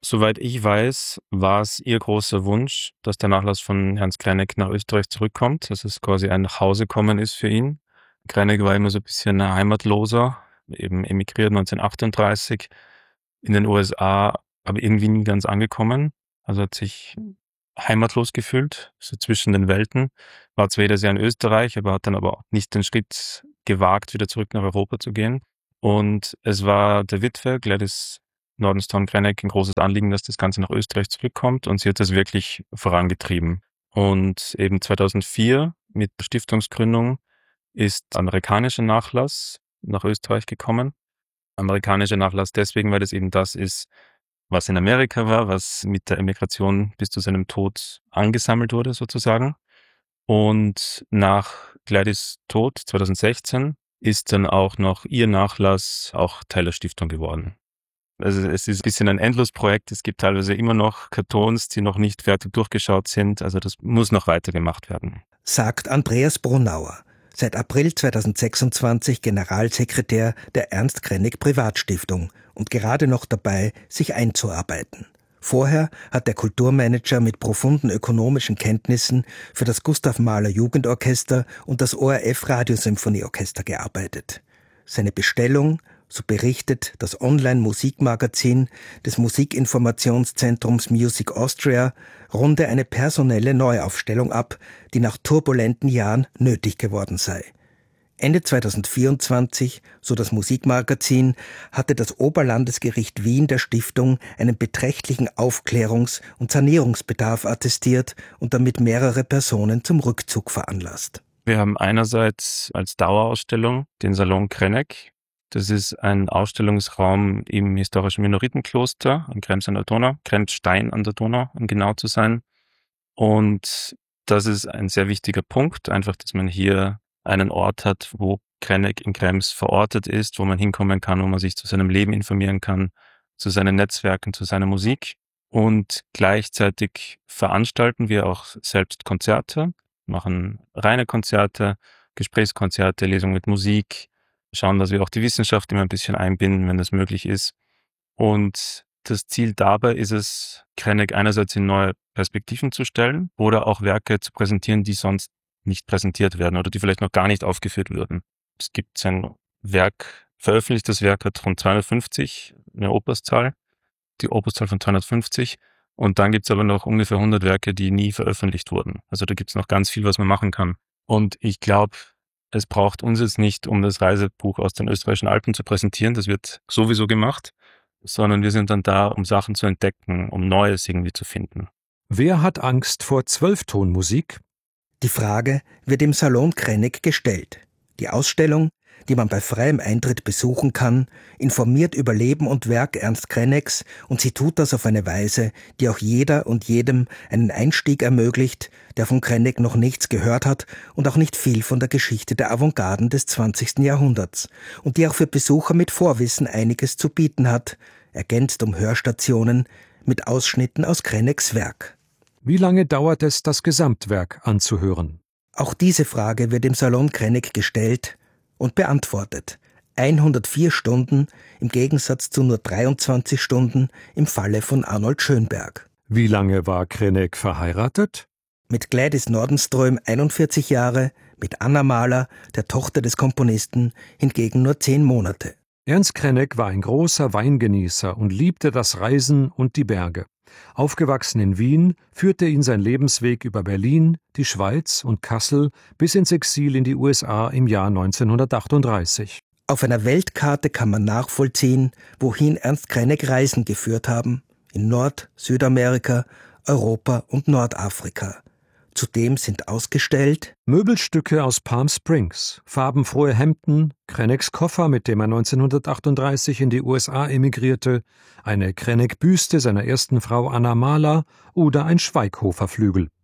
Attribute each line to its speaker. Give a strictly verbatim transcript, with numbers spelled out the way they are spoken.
Speaker 1: Soweit ich weiß, war es ihr großer Wunsch, dass der Nachlass von Ernst Krenek nach Österreich zurückkommt, dass es quasi ein Nachhausekommen ist für ihn. Krenek war immer so ein bisschen ein Heimatloser, eben emigriert neunzehnhundertachtunddreißig in den U S A, aber irgendwie nie ganz angekommen. Also hat sich heimatlos gefühlt, so zwischen den Welten. War zwar jedes Jahr in Österreich, aber hat dann aber auch nicht den Schritt gewagt, wieder zurück nach Europa zu gehen. Und es war der Witwe, Gladys Nordenstone-Krenek, ein großes Anliegen, dass das Ganze nach Österreich zurückkommt, und sie hat das wirklich vorangetrieben. Und eben zweitausendvier mit der Stiftungsgründung ist amerikanischer Nachlass nach Österreich gekommen. Amerikanischer Nachlass deswegen, weil das eben das ist, was in Amerika war, was mit der Emigration bis zu seinem Tod angesammelt wurde sozusagen. Und nach Gladys Tod zweitausendsechzehn ist dann auch noch ihr Nachlass auch Teil der Stiftung geworden. Also es ist ein bisschen ein Endlosprojekt. Es gibt teilweise immer noch Kartons, die noch nicht fertig durchgeschaut sind. Also das muss noch weiter gemacht werden.
Speaker 2: Sagt Andreas Brunauer, seit April zweitausendsechsundzwanzig Generalsekretär der Ernst Krenek Privatstiftung und gerade noch dabei, sich einzuarbeiten. Vorher hat der Kulturmanager mit profunden ökonomischen Kenntnissen für das Gustav Mahler Jugendorchester und das O R F Radiosymphonieorchester gearbeitet. Seine Bestellung, so berichtet das Online-Musikmagazin des Musikinformationszentrums Music Austria, runde eine personelle Neuaufstellung ab, die nach turbulenten Jahren nötig geworden sei. Ende zweitausendvierundzwanzig, so das Musikmagazin, hatte das Oberlandesgericht Wien der Stiftung einen beträchtlichen Aufklärungs- und Sanierungsbedarf attestiert und damit mehrere Personen zum Rückzug veranlasst.
Speaker 1: Wir haben einerseits als Dauerausstellung den Salon Krenek. Das ist ein Ausstellungsraum im historischen Minoritenkloster in Krems an der Donau, Kremsstein an der Donau, um genau zu sein. Und das ist ein sehr wichtiger Punkt, einfach, dass man hier einen Ort hat, wo Krenek in Krems verortet ist, wo man hinkommen kann, wo man sich zu seinem Leben informieren kann, zu seinen Netzwerken, zu seiner Musik. Und gleichzeitig veranstalten wir auch selbst Konzerte, machen reine Konzerte, Gesprächskonzerte, Lesungen mit Musik, schauen, dass wir auch die Wissenschaft immer ein bisschen einbinden, wenn das möglich ist. Und das Ziel dabei ist es, Krenek einerseits in neue Perspektiven zu stellen oder auch Werke zu präsentieren, die sonst nicht präsentiert werden oder die vielleicht noch gar nicht aufgeführt würden. Es gibt sein Werk, veröffentlichtes Werk hat rund zweihundertfünfzig, eine Opuszahl, die Opuszahl von zweihundertfünfzig. Und dann gibt es aber noch ungefähr hundert Werke, die nie veröffentlicht wurden. Also da gibt es noch ganz viel, was man machen kann. Und ich glaube, es braucht uns jetzt nicht, um das Reisebuch aus den österreichischen Alpen zu präsentieren, das wird sowieso gemacht, sondern wir sind dann da, um Sachen zu entdecken, um Neues irgendwie zu finden.
Speaker 3: Wer hat Angst vor Zwölftonmusik?
Speaker 2: Die Frage wird im Salon Krenek gestellt. Die Ausstellung, die man bei freiem Eintritt besuchen kann, informiert über Leben und Werk Ernst Kreneks, und sie tut das auf eine Weise, die auch jeder und jedem einen Einstieg ermöglicht, der von Krenek noch nichts gehört hat und auch nicht viel von der Geschichte der Avantgarden des zwanzigsten Jahrhunderts und die auch für Besucher mit Vorwissen einiges zu bieten hat, ergänzt um Hörstationen mit Ausschnitten aus Kreneks Werk.
Speaker 3: Wie lange dauert es, das Gesamtwerk anzuhören?
Speaker 2: Auch diese Frage wird im Salon Krenek gestellt und beantwortet. hundertvier Stunden im Gegensatz zu nur dreiundzwanzig Stunden im Falle von Arnold Schönberg.
Speaker 3: Wie lange war Krenek verheiratet?
Speaker 2: Mit Gladys Nordenström einundvierzig Jahre, mit Anna Mahler, der Tochter des Komponisten, hingegen nur zehn Monate.
Speaker 3: Ernst Krenek war ein großer Weingenießer und liebte das Reisen und die Berge. Aufgewachsen in Wien, führte ihn sein Lebensweg über Berlin, die Schweiz und Kassel bis ins Exil in die U S A im Jahr neunzehnhundertachtunddreißig.
Speaker 2: Auf einer Weltkarte kann man nachvollziehen, wohin Ernst Krenek Reisen geführt haben. In Nord-, Südamerika, Europa und Nordafrika. Zudem sind ausgestellt
Speaker 3: Möbelstücke aus Palm Springs, farbenfrohe Hemden, Kreneks Koffer, mit dem er neunzehnhundertachtunddreißig in die U S A emigrierte, eine Krenek-Büste seiner ersten Frau Anna Mahler oder ein Schweighofer-Flügel.